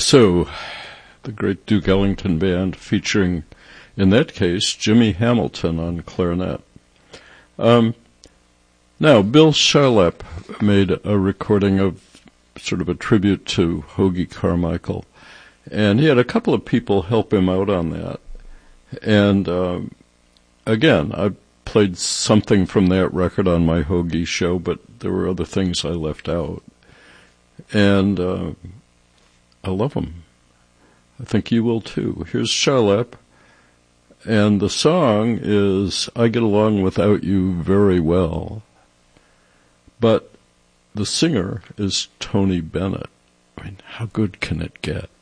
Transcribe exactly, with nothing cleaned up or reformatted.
So, the great Duke Ellington Band featuring, in that case, Jimmy Hamilton on clarinet. Um, now, Bill Charlap made a recording of sort of a tribute to Hoagy Carmichael, and he had a couple of people help him out on that. And um, again, I played something from that record on my Hoagy show, but there were other things I left out. And uh, I love them. I think you will too. Here's Charlap, and the song is I Get Along Without You Very Well. But the singer is Tony Bennett. I mean, how good can it get?